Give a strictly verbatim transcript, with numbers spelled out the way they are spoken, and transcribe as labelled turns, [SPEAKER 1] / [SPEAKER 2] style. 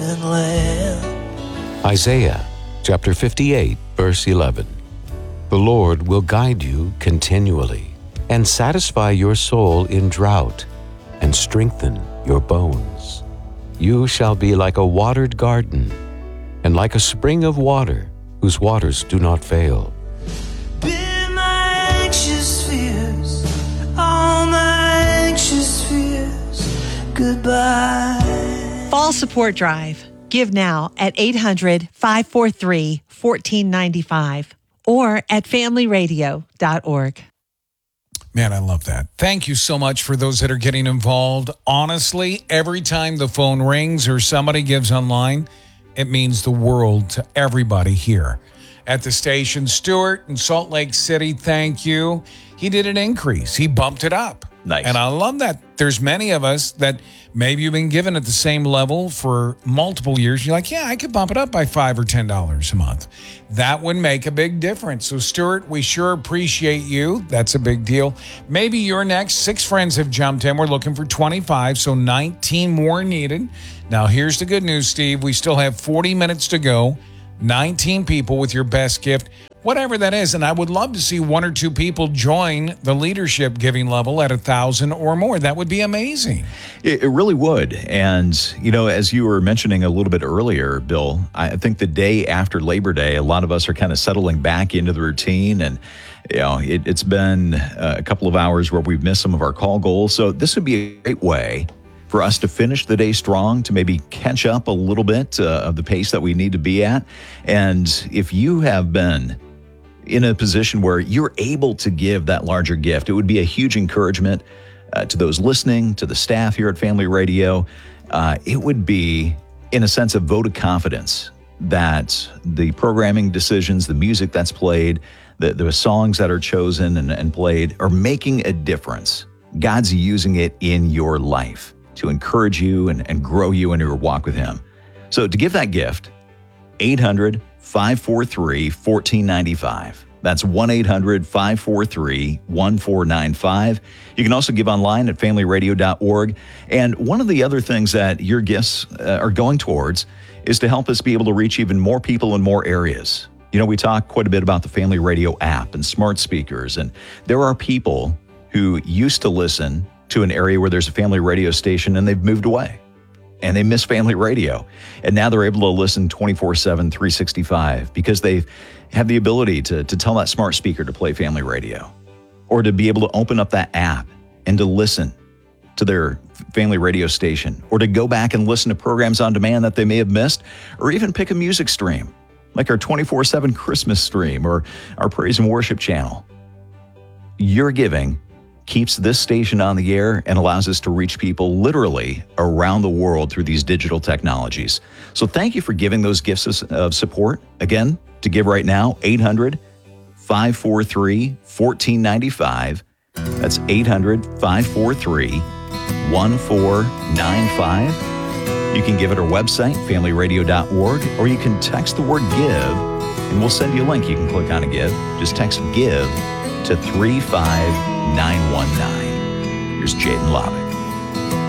[SPEAKER 1] Isaiah chapter fifty-eight, verse eleven. The Lord will guide you continually and satisfy your soul in drought and strengthen your bones. You shall be like a watered garden and like a spring of water whose waters do not fail.
[SPEAKER 2] Be my anxious fears, all my anxious fears, goodbye.
[SPEAKER 3] Fall Support Drive. Give now at eight hundred, five four three, one four nine five or at family radio dot org.
[SPEAKER 4] Man, I love that. Thank you so much for those that are getting involved. Honestly, every time the phone rings or somebody gives online, it means the world to everybody here at the station. Stuart in Salt Lake City, thank you. He did an increase. He bumped it up.
[SPEAKER 5] Nice.
[SPEAKER 4] And I love that. There's many of us that maybe you've been given at the same level for multiple years. You're like, yeah, I could bump it up by five or ten dollars a month. That would make a big difference. So, Stuart, we sure appreciate you. That's a big deal. Maybe you're next. Six friends have jumped in. We're looking for twenty-five, so nineteen more needed. Now, here's the good news, Steve. We still have forty minutes to go. nineteen people with your best gift, whatever that is. And I would love to see one or two people join the leadership giving level at a thousand or more. That would be amazing.
[SPEAKER 5] It, it really would. And, you know, as you were mentioning a little bit earlier, Bill, I think the day after Labor Day, a lot of us are kind of settling back into the routine. And, you know, it, it's been a couple of hours where we've missed some of our call goals. So this would be a great way for us to finish the day strong, to maybe catch up a little bit uh, of the pace that we need to be at. And if you have been in a position where you're able to give that larger gift, it would be a huge encouragement uh, to those listening, to the staff here at Family Radio. Uh, it would be, in a sense, a vote of confidence that the programming decisions, the music that's played, the, the songs that are chosen and, and played are making a difference. God's using it in your life to encourage you and, and grow you in your walk with Him. So to give that gift, eight hundred, five four three, one four nine five. That's one eight hundred, five four three, one four nine five. You can also give online at family radio dot org. And one of the other things that your gifts uh, are going towards is to help us be able to reach even more people in more areas. You know, we talk quite a bit about the Family Radio app and smart speakers, and there are people who used to listen to an area where there's a family radio station and they've moved away and they miss family radio. And now they're able to listen twenty-four seven, three sixty-five because they have the ability to, to tell that smart speaker to play family radio, or to be able to open up that app and to listen to their family radio station, or to go back and listen to programs on demand that they may have missed, or even pick a music stream like our twenty-four seven Christmas stream or our praise and worship channel. Your giving keeps this station on the air and allows us to reach people literally around the world through these digital technologies. So thank you for giving those gifts of support. Again, to give right now, eight hundred, five four three, one four nine five. That's eight hundred, five four three, one four nine five. You can give at our website, family radio dot org, or you can text the word give, and we'll send you a link. You can click on a give. Just text give to three five nine one nine. Here's Jaden Lobby.